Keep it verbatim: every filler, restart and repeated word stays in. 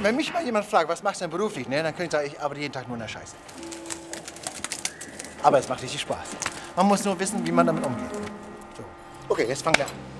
wenn mich mal jemand fragt, was machst du denn beruflich, ne, dann könnte ich sagen, ich arbeite jeden Tag nur in der Scheiße. Aber es macht richtig Spaß. Man muss nur wissen, wie man damit umgeht. So. Okay, jetzt fangen wir an.